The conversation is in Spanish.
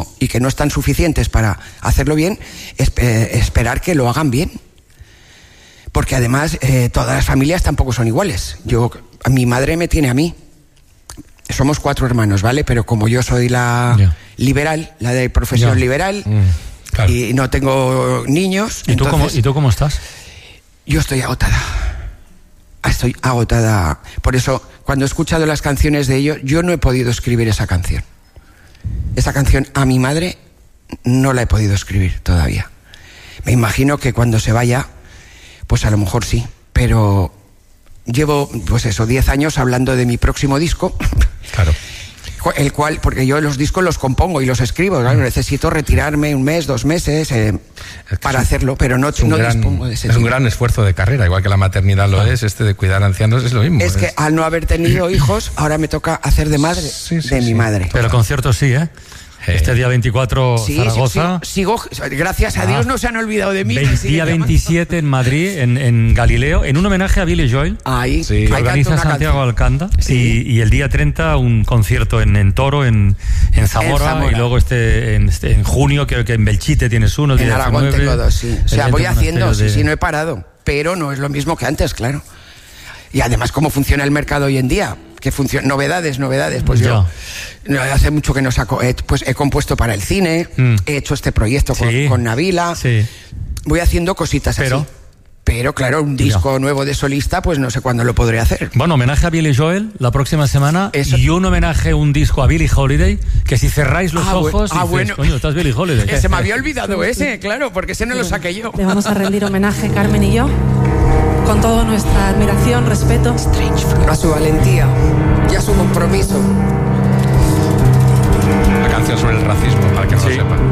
mismo y que no están suficientes para hacerlo bien, esperar que lo hagan bien. Porque además todas las familias tampoco son iguales. Mi madre me tiene a mí. Somos 4 hermanos, ¿vale? Pero como yo soy la liberal, la de profesión liberal, claro, y no tengo niños... ¿Y tú cómo estás? Yo estoy agotada. Estoy agotada. Por eso, cuando he escuchado las canciones de ellos, yo no he podido escribir esa canción. Esa canción a mi madre no la he podido escribir todavía. Me imagino que cuando se vaya, pues a lo mejor sí, pero llevo, 10 años hablando de mi próximo disco. Claro. El cual, porque yo los discos los compongo y los escribo, claro, necesito retirarme 1 mes, 2 meses para hacerlo, pero no dispongo de ese tiempo. Es un gran esfuerzo de carrera, igual que la maternidad lo es, de cuidar ancianos es lo mismo. Es que al no haber tenido hijos, ahora me toca hacer de madre, mi madre. Pero conciertos sí, ¿eh? Este día 24 Zaragoza. Sigo, gracias a Dios no se han olvidado de mí. Día 27 en Madrid, en Galileo, en un homenaje a Billy Joel. Ahí, que organiza Santiago Alcanda. Sí. Y el día 30 un concierto en Toro, en Zamora. Y luego en junio, creo que en Belchite tienes uno. En Aragón tengo 2, sí. O sea, voy haciendo, no he parado. Pero no es lo mismo que antes, claro. Y además, ¿cómo funciona el mercado hoy en día? Novedades, pues yo hace mucho que no saco, pues he compuesto para el cine, he hecho este proyecto con Nabila, voy haciendo cositas así. Pero claro, un disco nuevo de solista, pues no sé cuándo lo podré hacer. Bueno, homenaje a Billy Joel la próxima semana. Y un homenaje, un disco a Billie Holiday, que si cerráis los ojos dices, coño, estás Billie Holiday. Se me había olvidado ese, claro, porque ese no lo saqué yo. Le vamos a rendir homenaje, Carmen y yo, con toda nuestra admiración, respeto a su valentía y a su compromiso. La canción sobre el racismo, para que no lo sepa.